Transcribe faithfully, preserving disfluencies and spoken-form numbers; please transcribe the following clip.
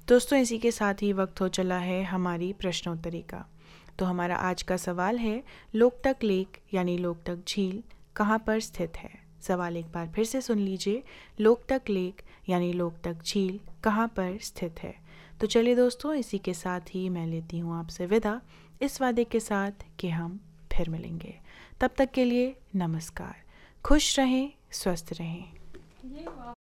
दोस्तों इसी के साथ ही वक्त हो चला है हमारी प्रश्नोत्तरी का। तो हमारा आज का सवाल है, लोकटक लेक यानी लोकटक झील कहाँ पर स्थित है। सवाल एक बार फिर से सुन लीजिए, लोकटक लेक यानी लोकटक झील कहाँ पर स्थित है। तो चलिए दोस्तों, इसी के साथ ही मैं लेती हूँ आपसे विदा, इस वादे के साथ कि हम फिर मिलेंगे। तब तक के लिए नमस्कार। खुश रहें, स्वस्थ रहें।